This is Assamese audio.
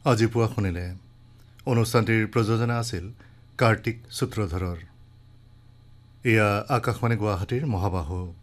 আজি পুৱা শুনিলে অনুষ্ঠানটিৰ প্ৰযোজনা আছিল কাৰ্তিক সূত্ৰধৰৰ। এয়া আকাশবাণী গুৱাহাটীৰ মহাবাহু।